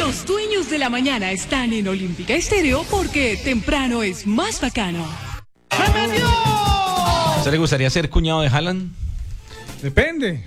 Los dueños de la mañana están en Olímpica Estéreo porque temprano es más bacano. ¡Bienvenido! ¿A usted le gustaría ser cuñado de Haaland? Depende.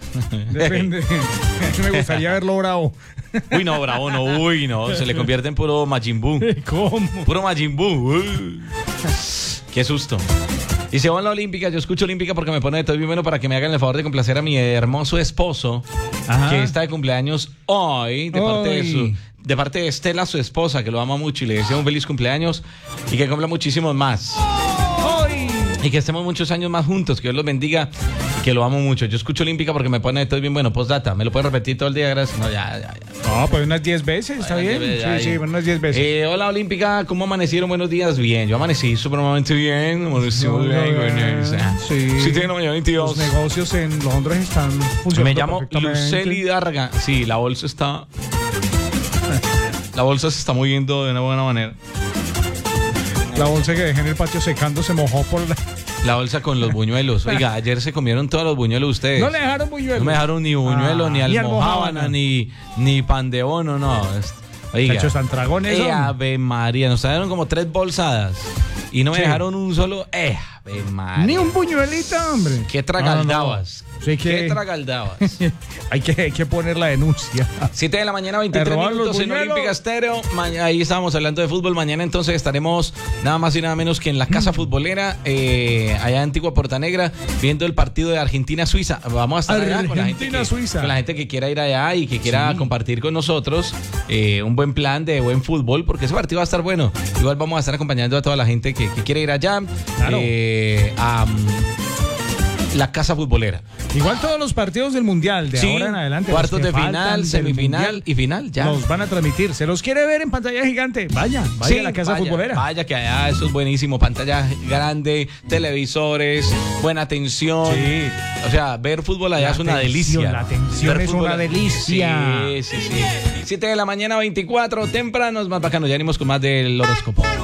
Me gustaría verlo bravo. Uy, no, bravo, no, uy, no. Se le convierte en puro Majin Buu. ¿Cómo? Puro Majin Buu. Uy. Qué susto. Y se va a la Olímpica, yo escucho Olímpica porque me pone de todo bien bueno para que me hagan el favor de complacer a mi hermoso esposo, Ajá. que está de cumpleaños hoy, de parte de Estela, su esposa, que lo ama mucho y le deseo un feliz cumpleaños y que cumpla muchísimos más. Y que estemos muchos años más juntos, que Dios los bendiga y que lo amo mucho. Yo escucho Olímpica porque me pone de todo bien bueno. Postdata, ¿me lo pueden repetir todo el día? Gracias. No, ya. No, pues unas 10 veces, ¿está bien? Sí, unas 10 veces. Hola Olímpica, ¿cómo amanecieron? Buenos días. Bien, yo amanecí supremamente bien. Amanecí muy bien. Sí, tengo mañana 22. Los negocios en Londres están funcionando. Me llamo perfectamente. Luceli Darga. Sí, la bolsa se está moviendo de una buena manera. La bolsa que dejé en el patio secando se mojó por La bolsa con los buñuelos. Oiga, ayer se comieron todos los buñuelos ustedes. No le dejaron buñuelos. No me dejaron ni buñuelo, ni almojábana, ni pan de bono, no. Oiga. Muchachos, tan dragones. Ave María, nos trajeron como 3 bolsadas. Y no me dejaron un solo. Ave María. Ni un buñuelito, hombre. ¿Qué tragaldabas? No. Sí, ¿Qué tragaldabas? hay que poner la denuncia. 7 de la mañana, 23 minutos en Olímpica Estéreo. Ahí estábamos hablando de fútbol. Mañana entonces estaremos nada más y nada menos que en la Casa Futbolera, allá en Antigua Portanegra, viendo el partido de Argentina-Suiza. Vamos a estar allá con la gente que quiera ir allá y que quiera compartir con nosotros un buen plan de buen fútbol, porque ese partido va a estar bueno. Igual vamos a estar acompañando a toda la gente que quiere ir allá. Claro. A la Casa Futbolera. Igual todos los partidos del Mundial de ahora en adelante. Cuartos de final, semifinal y final ya. Los van a transmitir. ¿Se los quiere ver en pantalla gigante? Vaya a la Casa Futbolera. Vaya que allá eso es buenísimo. Pantalla grande, televisores, buena atención. Sí. O sea, ver fútbol allá es una delicia. La atención es una delicia. Sí. 7 de la mañana, 24, temprano, es más bacano. Ya venimos con más del horóscopo.